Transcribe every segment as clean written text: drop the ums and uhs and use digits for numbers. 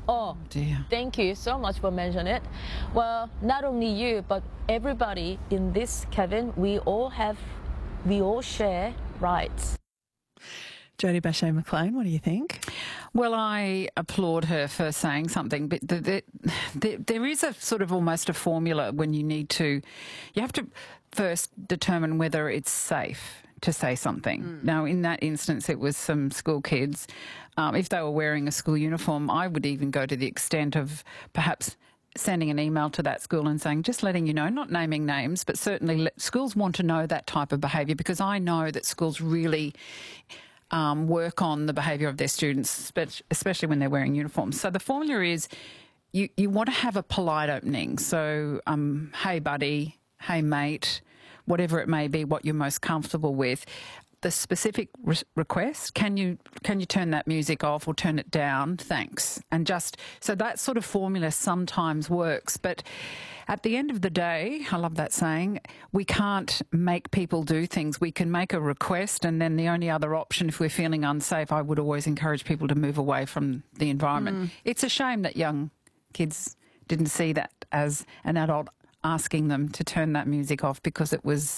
Oh, dear. Thank you so much for mentioning it. Well, not only you, but everybody in this cabin, we all share rights. Jodie Bashea-McLean, what do you think? Well, I applaud her for saying something, but there is a sort of almost a formula when you have to first determine whether it's safe to say something. Now, in that instance, it was some school kids. If they were wearing a school uniform, I would even go to the extent of perhaps sending an email to that school and saying, just letting you know, not naming names, but certainly schools want to know that type of behaviour, because I know that schools really work on the behaviour of their students, especially when they're wearing uniforms. So the formula is you want to have a polite opening. So, hey, buddy, hey, mate, whatever it may be, what you're most comfortable with. The specific request, can you turn that music off or turn it down? Thanks. And so that sort of formula sometimes works. But at the end of the day, I love that saying, we can't make people do things. We can make a request, and then the only other option, if we're feeling unsafe, I would always encourage people to move away from the environment. It's a shame that young kids didn't see that as an adult asking them to turn that music off, because it was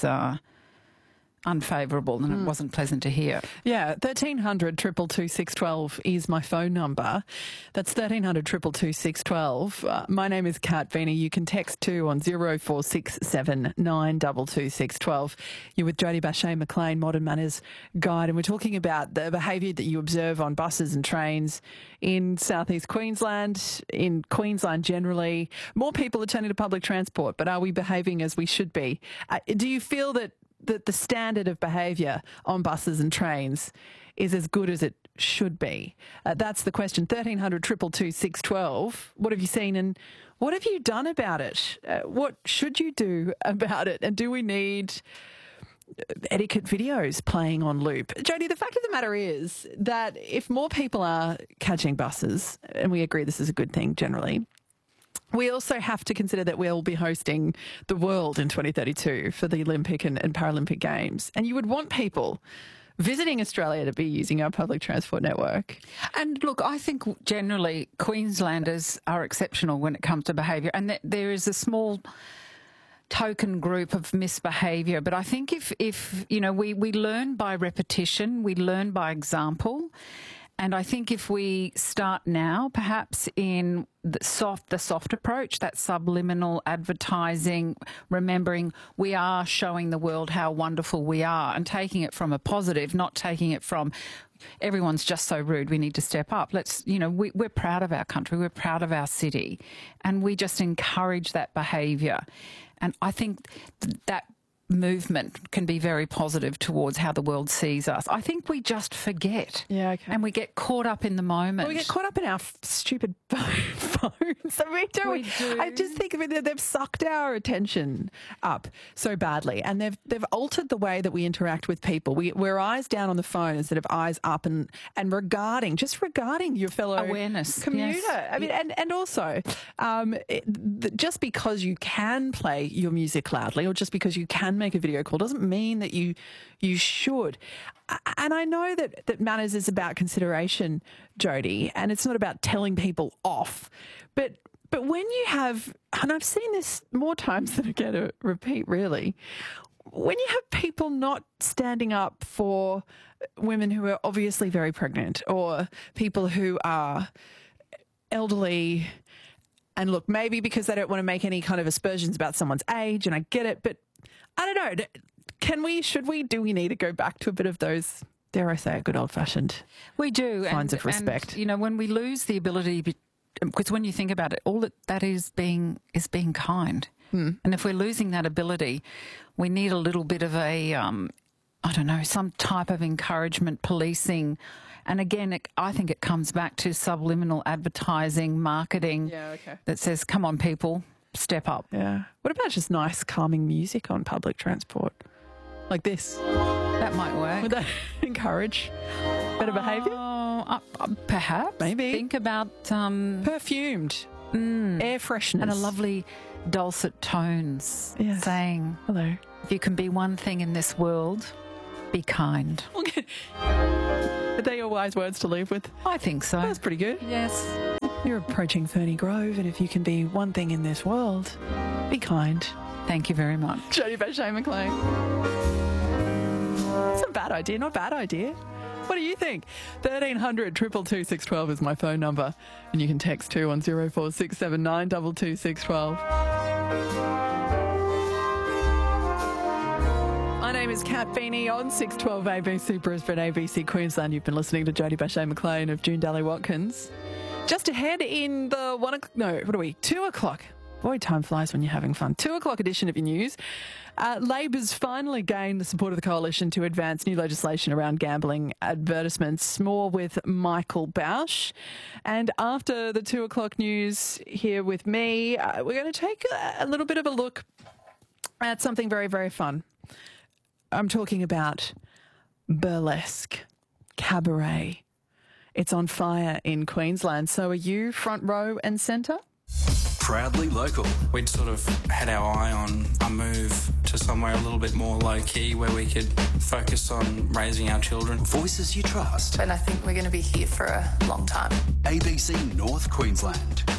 unfavourable and it wasn't pleasant to hear. Yeah, 1300 222 612 is my phone number. That's 1300 222 612. My name is Kat Vina. You can text too on 0467 922 612. You're with Jodie Bashea-McLean, Modern Manners Guide, and we're talking about the behaviour that you observe on buses and trains in southeast Queensland, in Queensland generally. More people are turning to public transport, but are we behaving as we should be? Do you feel that the standard of behaviour on buses and trains is as good as it should be? That's the question. 1300 222 612. What have you seen and what have you done about it? What should you do about it? And do we need etiquette videos playing on loop? Jodie, the fact of the matter is that if more people are catching buses, and we agree this is a good thing generally, we also have to consider that we'll be hosting the world in 2032 for the Olympic and Paralympic Games. And you would want people visiting Australia to be using our public transport network. And look, I think generally Queenslanders are exceptional when it comes to behaviour, and there is a small token group of misbehaviour. But I think if you know, we learn by repetition, we learn by example. And I think if we start now, perhaps in the soft approach, that subliminal advertising, remembering we are showing the world how wonderful we are and taking it from a positive, not taking it from everyone's just so rude, we need to step up. We're proud of our country, we're proud of our city, and we just encourage that behaviour. And I think that movement can be very positive towards how the world sees us. I think we just forget. Yeah, okay. And we get caught up in the moment. Well, we get caught up in our stupid phones. We do. I just think they've sucked our attention up so badly, and they've altered the way that we interact with people. We're eyes down on the phone instead of eyes up and regarding your fellow awareness commuter. Yes. I mean, and also, just because you can play your music loudly, or just because you can make a video call, doesn't mean that you should. And I know that manners is about consideration, Jodie, and it's not about telling people off. But when you have, and I've seen this more times than I care to repeat, really, when you have people not standing up for women who are obviously very pregnant, or people who are elderly, and look, maybe because they don't want to make any kind of aspersions about someone's age, and I get it, but I don't know. Do we need to go back to a bit of those, dare I say, good old-fashioned signs of respect? And, you know, when we lose the ability, because when you think about it, all that is being kind. And if we're losing that ability, we need a little bit of a, some type of encouragement, policing. And again, I think it comes back to subliminal advertising, marketing that says, come on, people, step up. Yeah. What about just nice, calming music on public transport? Like this. That might work. Would that encourage better behaviour? Perhaps. Maybe. Think about perfumed air freshness. And a lovely dulcet tones saying, hello. If you can be one thing in this world, be kind. Are they your wise words to leave with? I think so. That's pretty good. Yes. You're approaching Ferny Grove, and if you can be one thing in this world, be kind. Thank you very much. Jodie Bechet McLean. It's a bad idea, not a bad idea. What do you think? 1300 222 612 is my phone number, and you can text too on 0467 222 612. My name is Kat Feeney on 612 ABC Brisbane, ABC Queensland. You've been listening to Jodie Bechet McLean of June Daly Watkins. Just ahead in the 2 o'clock. Boy, time flies when you're having fun. 2 o'clock edition of your news. Labor's finally gained the support of the coalition to advance new legislation around gambling advertisements. More with Michael Bausch. And after the 2 o'clock news here with me, we're going to take a little bit of a look at something very, very fun. I'm talking about burlesque, cabaret. It's on fire in Queensland. So are you front row and centre? Proudly local. We'd sort of had our eye on a move to somewhere a little bit more low-key where we could focus on raising our children. Voices you trust. And I think we're going to be here for a long time. ABC North Queensland.